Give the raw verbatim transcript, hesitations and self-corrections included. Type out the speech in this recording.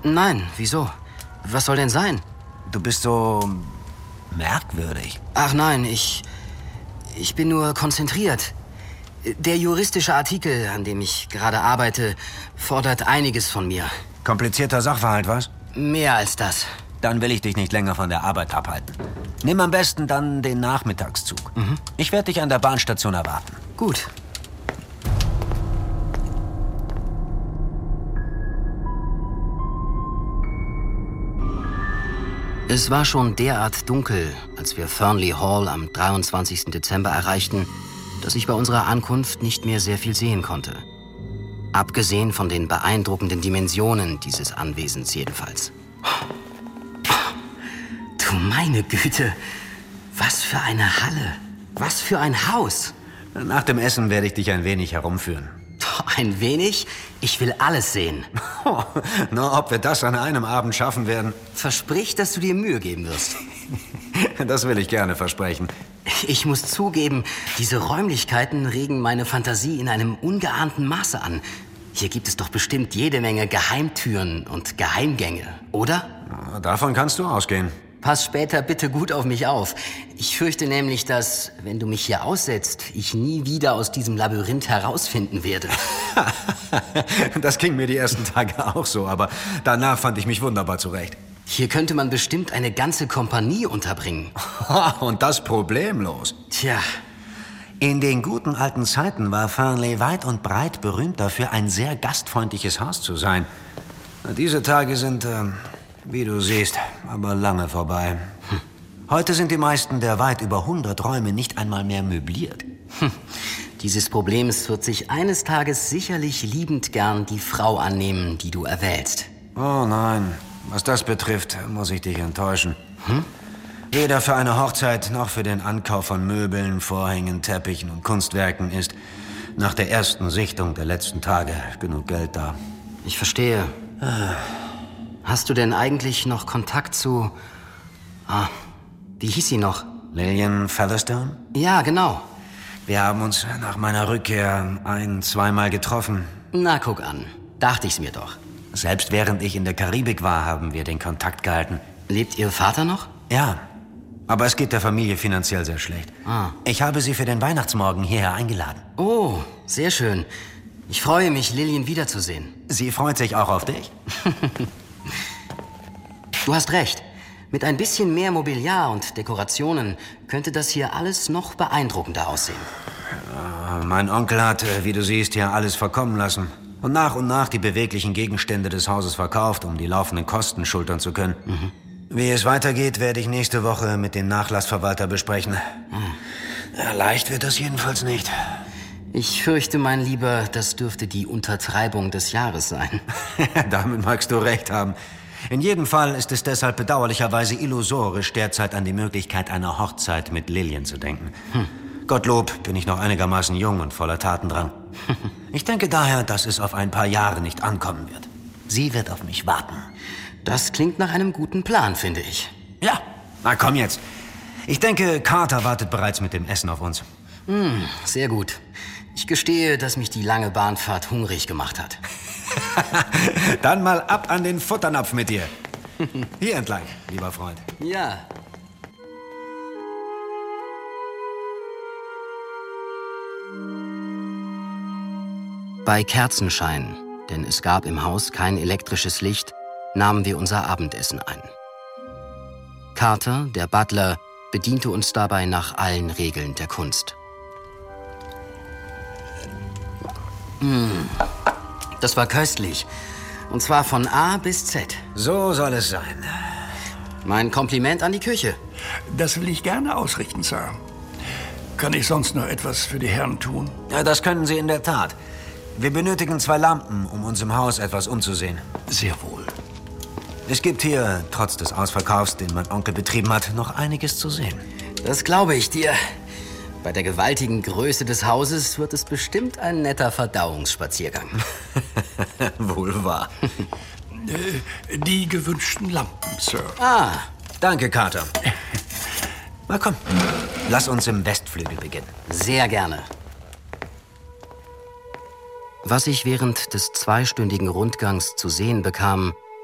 Nein, wieso? Was soll denn sein? Du bist so merkwürdig. Ach nein, ich... Ich bin nur konzentriert. Der juristische Artikel, an dem ich gerade arbeite, fordert einiges von mir. Komplizierter Sachverhalt, was? Mehr als das. Dann will ich dich nicht länger von der Arbeit abhalten. Nimm am besten dann den Nachmittagszug. Mhm. Ich werde dich an der Bahnstation erwarten. Gut. Es war schon derart dunkel, als wir Fernley Hall am dreiundzwanzigsten Dezember erreichten, dass ich bei unserer Ankunft nicht mehr sehr viel sehen konnte. Abgesehen von den beeindruckenden Dimensionen dieses Anwesens jedenfalls. Du meine Güte, was für eine Halle, was für ein Haus. Nach dem Essen werde ich dich ein wenig herumführen. Ein wenig? Ich will alles sehen. Na, ob wir das an einem Abend schaffen werden? Versprich, dass du dir Mühe geben wirst. Das will ich gerne versprechen. Ich muss zugeben, diese Räumlichkeiten regen meine Fantasie in einem ungeahnten Maße an. Hier gibt es doch bestimmt jede Menge Geheimtüren und Geheimgänge, oder? Na, davon kannst du ausgehen. Pass später bitte gut auf mich auf. Ich fürchte nämlich, dass, wenn du mich hier aussetzt, ich nie wieder aus diesem Labyrinth herausfinden werde. Das ging mir die ersten Tage auch so, aber danach fand ich mich wunderbar zurecht. Hier könnte man bestimmt eine ganze Kompanie unterbringen. Und das problemlos. Tja. In den guten alten Zeiten war Fernley weit und breit berühmt dafür, ein sehr gastfreundliches Haus zu sein. Diese Tage sind, äh, wie du siehst, aber lange vorbei. Hm. Heute sind die meisten der weit über hundert Räume nicht einmal mehr möbliert. Hm. Dieses Problems wird sich eines Tages sicherlich liebend gern die Frau annehmen, die du erwählst. Oh nein, was das betrifft, muss ich dich enttäuschen. Hm? Weder für eine Hochzeit noch für den Ankauf von Möbeln, Vorhängen, Teppichen und Kunstwerken ist nach der ersten Sichtung der letzten Tage genug Geld da. Ich verstehe. Hast du denn eigentlich noch Kontakt zu... Ah, wie hieß sie noch? Lillian Featherstone? Ja, genau. Wir haben uns nach meiner Rückkehr ein-, zweimal getroffen. Na, guck an. Dachte ich's mir doch. Selbst während ich in der Karibik war, haben wir den Kontakt gehalten. Lebt Ihr Vater noch? Ja, aber es geht der Familie finanziell sehr schlecht. Ah. Ich habe sie für den Weihnachtsmorgen hierher eingeladen. Oh, sehr schön. Ich freue mich, Lillian wiederzusehen. Sie freut sich auch auf dich? Du hast recht. Mit ein bisschen mehr Mobiliar und Dekorationen könnte das hier alles noch beeindruckender aussehen. Ja, mein Onkel hat, wie du siehst, hier alles verkommen lassen. Und nach und nach die beweglichen Gegenstände des Hauses verkauft, um die laufenden Kosten schultern zu können. Mhm. Wie es weitergeht, werde ich nächste Woche mit dem Nachlassverwalter besprechen. Mhm. Ja, leicht wird das jedenfalls nicht. Ich fürchte, mein Lieber, das dürfte die Untertreibung des Jahres sein. Damit magst du recht haben. In jedem Fall ist es deshalb bedauerlicherweise illusorisch, derzeit an die Möglichkeit einer Hochzeit mit Lillian zu denken. Hm. Gottlob bin ich noch einigermaßen jung und voller Tatendrang. Ich denke daher, dass es auf ein paar Jahre nicht ankommen wird. Sie wird auf mich warten. Das klingt nach einem guten Plan, finde ich. Ja, na komm jetzt. Ich denke, Carter wartet bereits mit dem Essen auf uns. Hm, sehr gut. Ich gestehe, dass mich die lange Bahnfahrt hungrig gemacht hat. Dann mal ab an den Futternapf mit dir. Hier entlang, lieber Freund. Ja. Bei Kerzenschein, denn es gab im Haus kein elektrisches Licht, nahmen wir unser Abendessen ein. Carter, der Butler, bediente uns dabei nach allen Regeln der Kunst. Mmh, das war köstlich. Und zwar von A bis Z. So soll es sein. Mein Kompliment an die Küche. Das will ich gerne ausrichten, Sir. Kann ich sonst noch etwas für die Herren tun? Ja, das können Sie in der Tat. Wir benötigen zwei Lampen, um uns im Haus etwas umzusehen. Sehr wohl. Es gibt hier, trotz des Ausverkaufs, den mein Onkel betrieben hat, noch einiges zu sehen. Das glaube ich dir. Bei der gewaltigen Größe des Hauses wird es bestimmt ein netter Verdauungsspaziergang. Wohl wahr. äh, die gewünschten Lampen, Sir. Ah, danke, Carter. Na komm, lass uns im Westflügel beginnen. Sehr gerne. Was ich während des zweistündigen Rundgangs zu sehen bekam,